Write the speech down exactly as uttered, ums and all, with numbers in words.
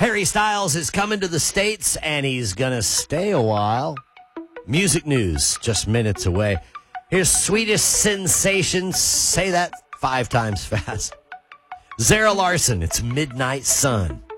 Harry Styles is coming to the States, and he's going to stay a while. Music news, just minutes away. Here's Swedish sensation. Say that five times fast. Zara Larsson, it's Midnight Sun.